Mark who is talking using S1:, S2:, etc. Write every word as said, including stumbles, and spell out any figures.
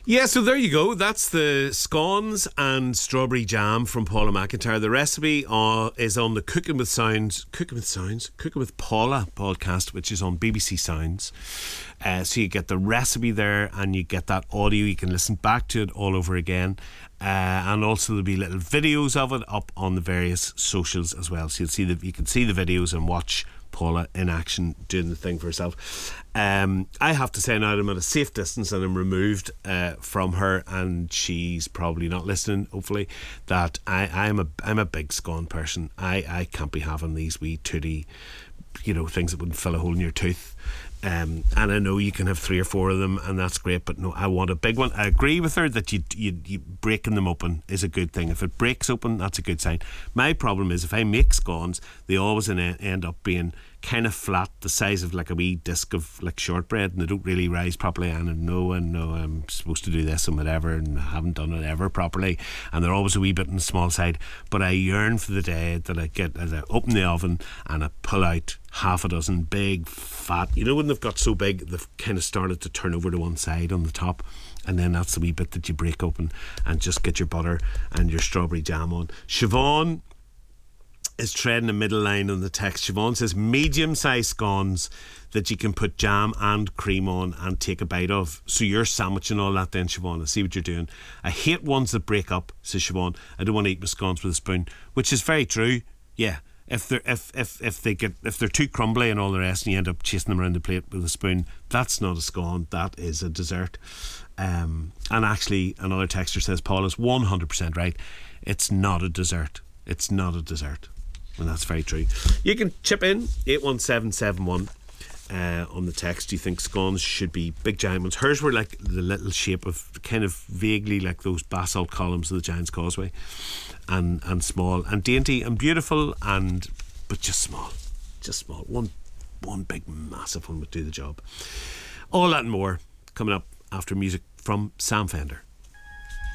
S1: Yeah, so there you go. That's the scones and strawberry jam from Paula McIntyre. The recipe uh, is on the Cooking with Sounds, Cooking with Sounds, Cooking with Paula podcast, which is on B B C Sounds. Uh, so you get the recipe there, and you get that audio. You can listen back to it all over again. Uh, and also there'll be little videos of it up on the various socials as well. So you'll see the, you can see the videos and watch Paula in action doing the thing for herself. Um, I have to say now that I'm at a safe distance and I'm removed uh, from her, and she's probably not listening, hopefully, that I, I'm a I'm a big scone person. I, I can't be having these wee tooty, you know, things that wouldn't fill a hole in your tooth. Um, and I know you can have three or four of them, and that's great, but no, I want a big one. I agree with her that you, you, you breaking them open is a good thing. If it breaks open, that's a good sign. My problem is if I make scones, they always end up being kind of flat, the size of like a wee disc of like shortbread, and they don't really rise properly. And I know, and no, I'm supposed to do this and whatever, and I haven't done it ever properly, and they're always a wee bit on the small side. But I yearn for the day that I get, as I open the oven and I pull out half a dozen big fat, you know, when they've got so big they've kind of started to turn over to one side on the top, and then that's the wee bit that you break open and just get your butter and your strawberry jam on. Siobhan is treading a middle line on the text. Siobhan says medium sized scones that you can put jam and cream on and take a bite of. So you're sandwiching all that then, Siobhan. I see what you're doing. I hate ones that break up, says Siobhan. I don't want to eat my scones with a spoon, which is very true. Yeah. If they're if, if if they get if they're too crumbly and all the rest, and you end up chasing them around the plate with a spoon, that's not a scone. That is a dessert. Um, and actually, another texter says Paul is one hundred percent right. It's not a dessert. It's not a dessert, and that's very true. You can chip in eight one seven seven one uh, on the text. Do you think scones should be big giant ones? Hers were like the little shape of kind of vaguely like those basalt columns of the Giant's Causeway. And and small and dainty and beautiful, and but just small, just small. One one big massive one would do the job. All that and more coming up after music from Sam Fender.